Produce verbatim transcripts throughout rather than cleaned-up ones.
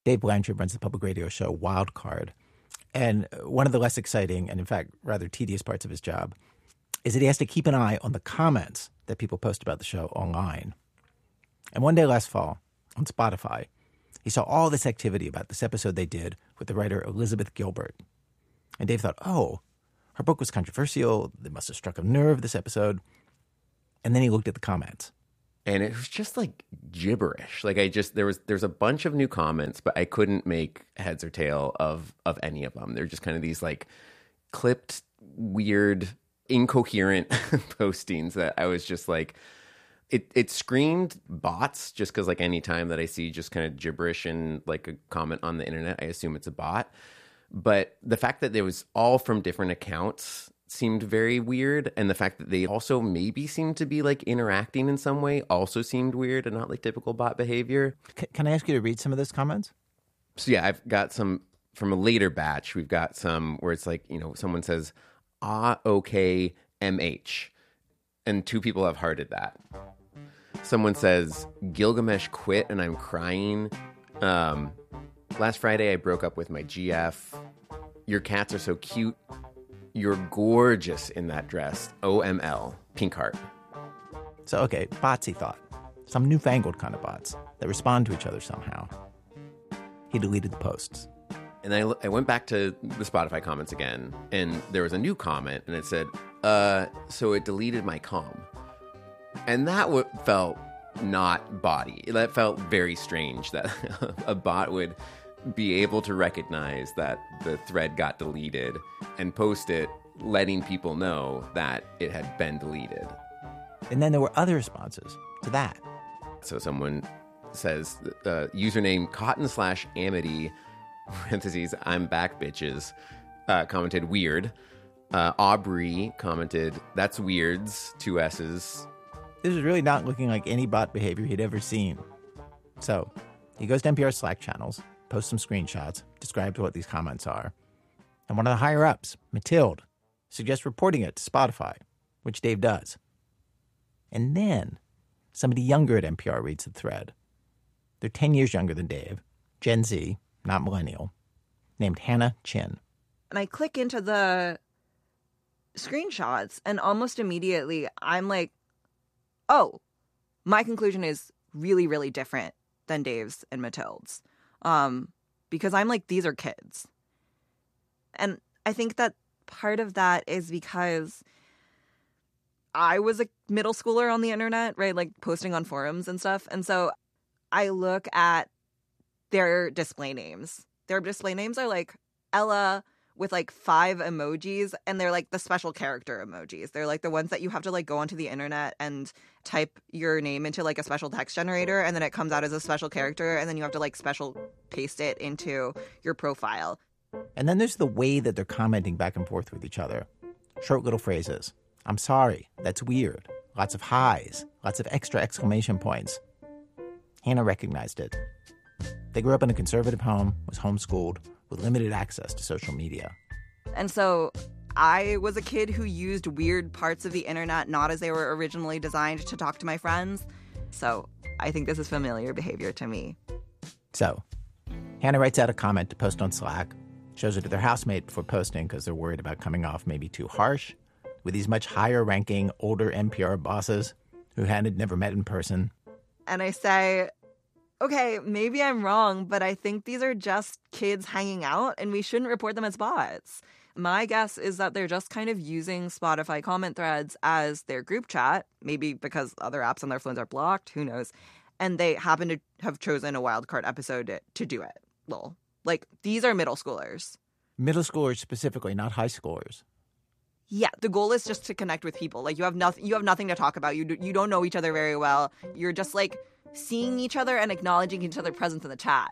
Dave Blanchard runs the public radio show Wild Card. And one of the less exciting and, in fact, rather tedious parts of his job is that he has to keep an eye on the comments that people post about the show online. And one day last fall, on Spotify, he saw all this activity about this episode they did with the writer Elizabeth Gilbert. And Dave thought, oh, her book was controversial. They must have struck a nerve, this episode. And then he looked at the comments. And it was just like gibberish. Like I just, there was, there's a bunch of new comments, but I couldn't make heads or tail of, of any of them. They're just kind of these like clipped, weird, incoherent postings that I was just like, it, it screamed bots just because like any time that I see just kind of gibberish in like a comment on the internet, I assume it's a bot. But the fact that it was all from different accounts seemed very weird, and the fact that they also maybe seemed to be like interacting in some way also seemed weird and not like typical bot behavior. C- can I ask you to read some of those comments? So yeah, I've got some from a later batch. We've got some where it's like, you know, someone says ah okay M H, and two people have hearted that. Someone says Gilgamesh quit and I'm crying. Um, last Friday I broke up with my G F. Your cats are so cute. You're gorgeous in that dress. O M L. Pink heart. So, okay, bots, he thought. Some newfangled kind of bots that respond to each other somehow. He deleted the posts. And I, I went back to the Spotify comments again, and there was a new comment, and it said, uh, so it deleted my comm. And that w- felt not body. That felt very strange that a bot would be able to recognize that the thread got deleted and post it, letting people know that it had been deleted. And then there were other responses to that. So someone says, uh, username cotton slash amity, parentheses, I'm back, bitches, uh, commented weird. Uh, Aubrey commented, that's weirds, two S's. This is really not looking like any bot behavior he'd ever seen. So he goes to N P R Slack channels, posts some screenshots, describes what these comments are. And one of the higher-ups, Mathilde, suggests reporting it to Spotify, which Dave does. And then somebody younger at N P R reads the thread. They're ten years younger than Dave, Gen Z, not millennial, named Hannah Chin. And I click into the screenshots, and almost immediately I'm like, oh, my conclusion is really, really different than Dave's and Mathilde's. Um, because I'm like, these are kids. And I think that part of that is because I was a middle schooler on the internet, right? Like posting on forums and stuff. And so I look at their display names. Their display names are like Ella with like five emojis, and they're like the special character emojis. They're like the ones that you have to like go onto the internet and type your name into like a special text generator, and then it comes out as a special character, and then you have to like special paste it into your profile. And then there's the way that they're commenting back and forth with each other. Short little phrases. I'm sorry. That's weird. Lots of highs. Lots of extra exclamation points. Hannah recognized it. They grew up in a conservative home, was homeschooled, with limited access to social media. And so I was a kid who used weird parts of the internet not as they were originally designed to talk to my friends. So I think this is familiar behavior to me. So Hannah writes out a comment to post on Slack, shows it to their housemate before posting because they're worried about coming off maybe too harsh with these much higher-ranking, older N P R bosses who Hannah had never met in person. And I say, okay, maybe I'm wrong, but I think these are just kids hanging out, and we shouldn't report them as bots. My guess is that they're just kind of using Spotify comment threads as their group chat, maybe because other apps on their phones are blocked, who knows, and they happen to have chosen a wildcard episode to, to do it. Lol. Like, these are middle schoolers. Middle schoolers specifically, not high schoolers. Yeah, the goal is just to connect with people. Like, you have nothing, you have nothing to talk about. You do, you don't know each other very well. You're just, like, seeing each other and acknowledging each other's presence in the chat.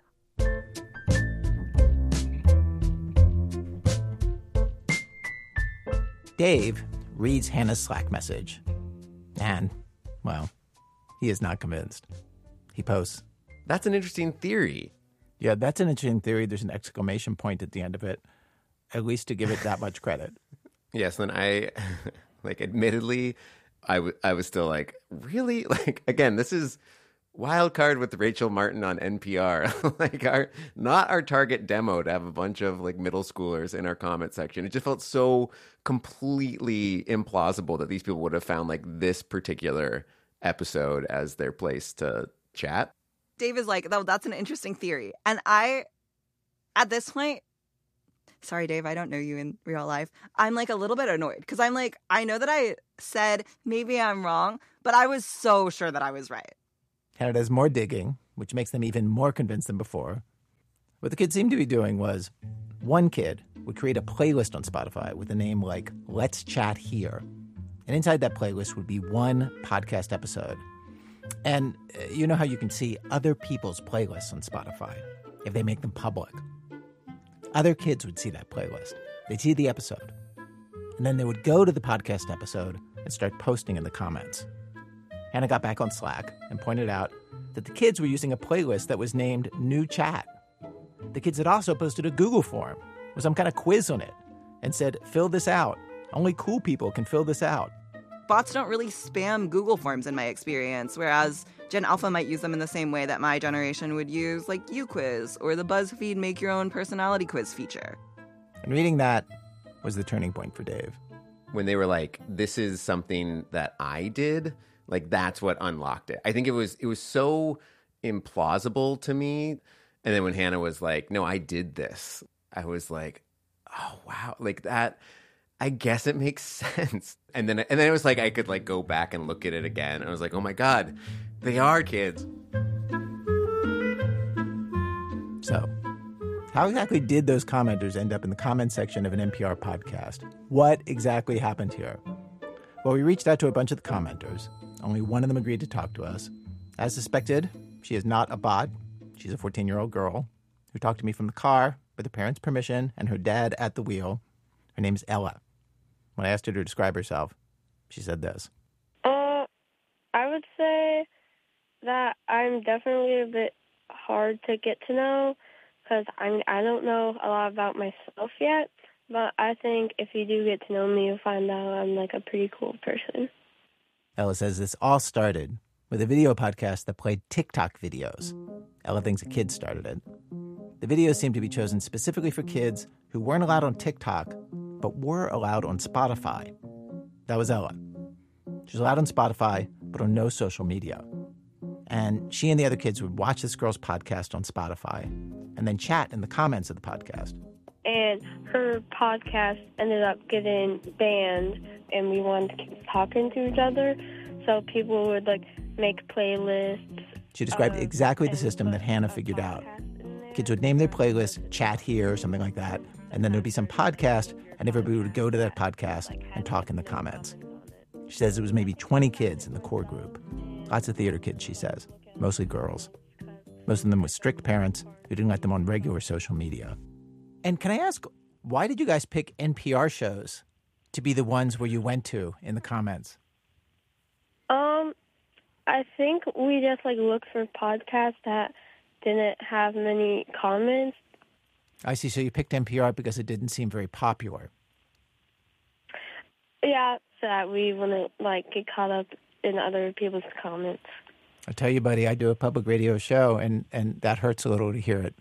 Dave reads Hannah's Slack message. And, well, he is not convinced. He posts, That's an interesting theory. Yeah, that's an interesting theory. There's an exclamation point at the end of it, at least to give it that much credit. Yes, then I, like, admittedly, I, w- I was still like, really? Like, again, this is Wild card with Rachel Martin on N P R. Like our not our target demo to have a bunch of like middle schoolers in our comment section. It just felt so completely implausible that these people would have found like this particular episode as their place to chat. Dave is like, oh, that's an interesting theory. And I, at this point, sorry, Dave, I don't know you in real life. I'm like a little bit annoyed because I'm like, I know that I said maybe I'm wrong, but I was so sure that I was right. Hannah does more digging, which makes them even more convinced than before. What the kids seemed to be doing was one kid would create a playlist on Spotify with a name like Let's Chat Here. And inside that playlist would be one podcast episode. And uh, you know how you can see other people's playlists on Spotify if they make them public. Other kids would see that playlist. They'd see the episode. And then they would go to the podcast episode and start posting in the comments. Hannah got back on Slack and pointed out that the kids were using a playlist that was named New Chat. The kids had also posted a Google form with some kind of quiz on it and said, fill this out. Only cool people can fill this out. Bots don't really spam Google Forms in my experience, whereas Gen Alpha might use them in the same way that my generation would use like UQuiz or the BuzzFeed Make Your Own Personality Quiz feature. And reading that was the turning point for Dave. When they were like, this is something that I did, like that's what unlocked it. I think it was it was so implausible to me. And then when Hannah was like, no, I did this, I was like, oh, wow, like that. I guess it makes sense. And then and then it was like I could like go back and look at it again. I was like, oh my God, they are kids. So, how exactly did those commenters end up in the comment section of an N P R podcast? What exactly happened here? Well, we reached out to a bunch of the commenters. Only one of them agreed to talk to us. As suspected, she is not a bot. She's a fourteen-year-old girl who talked to me from the car with her parents' permission and her dad at the wheel. Her name is Ella. When I asked her to describe herself, she said this. Uh, I would say that I'm definitely a bit hard to get to know because I mean, I don't know a lot about myself yet, but I think if you do get to know me, you'll find out I'm like a pretty cool person. Ella says this all started with a video podcast that played TikTok videos. Ella thinks a kid started it. The videos seemed to be chosen specifically for kids who weren't allowed on TikTok, but were allowed on Spotify. That was Ella. She was allowed on Spotify, but on no social media. And she and the other kids would watch this girl's podcast on Spotify and then chat in the comments of the podcast. And her podcast ended up getting banned, and we wanted to keep talking to each other, so people would, like, make playlists. She described uh, exactly the system that Hannah figured out. Kids would name their playlist Chat Here or something like that, and then there'd be some podcast, and everybody would go to that podcast and talk in the comments. She says it was maybe twenty kids in the core group. Lots of theater kids, she says, mostly girls. Most of them with strict parents who didn't let them on regular social media. And can I ask, why did you guys pick N P R shows to be the ones where you went to in the comments? Um, I think we just, like, looked for podcasts that didn't have many comments. I see. So you picked N P R because it didn't seem very popular. Yeah, so that we wouldn't, like, get caught up in other people's comments. I tell you, buddy, I do a public radio show, and, and that hurts a little to hear it.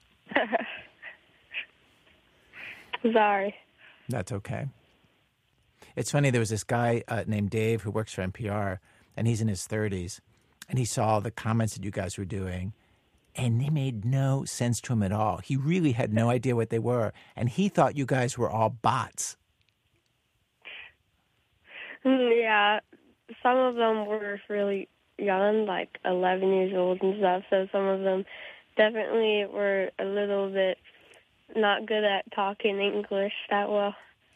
Sorry. That's okay. It's funny, there was this guy uh, named Dave who works for N P R, and he's in his thirties, and he saw the comments that you guys were doing, and they made no sense to him at all. He really had no idea what they were, and he thought you guys were all bots. Yeah, some of them were really young, like eleven years old and stuff, so some of them definitely were a little bit not good at talking English that well.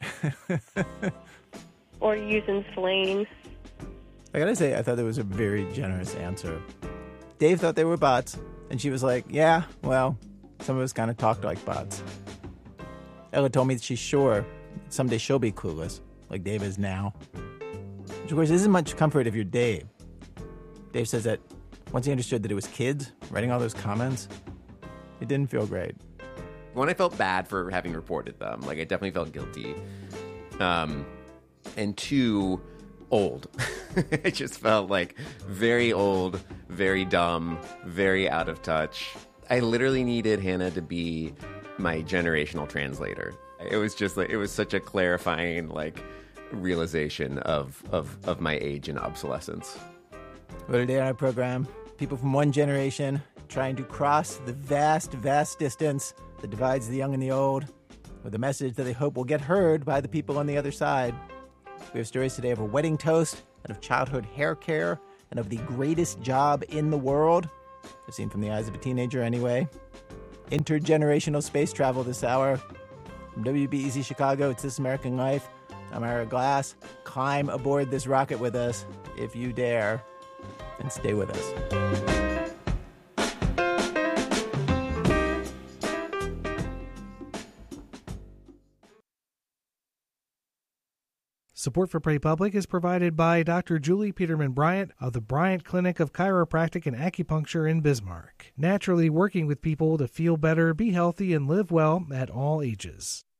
Or using slang. I gotta say, I thought that was a very generous answer. Dave thought they were bots, and she was like, yeah, well, some of us kind of talked like bots. Ella told me that she's sure someday she'll be clueless, like Dave is now. Which, of course, isn't much comfort if you're Dave. Dave says that once he understood that it was kids writing all those comments, it didn't feel great. One, I felt bad for having reported them. Like, I definitely felt guilty. Um, and two, old. I just felt like very old, very dumb, very out of touch. I literally needed Hannah to be my generational translator. It was just like, it was such a clarifying, like, realization of, of, of my age and obsolescence. Well, today on our program, people from one generation trying to cross the vast, vast distance that divides the young and the old with a message that they hope will get heard by the people on the other side. We have stories today of a wedding toast and of childhood hair care and of the greatest job in the world, as seen from the eyes of a teenager anyway. Intergenerational space travel this hour. From W B E Z Chicago, it's This American Life. I'm Ira Glass. Climb aboard this rocket with us, if you dare, and stay with us. Support for Pray Public is provided by Doctor Julie Peterman Bryant of the Bryant Clinic of Chiropractic and Acupuncture in Bismarck, naturally working with people to feel better, be healthy, and live well at all ages.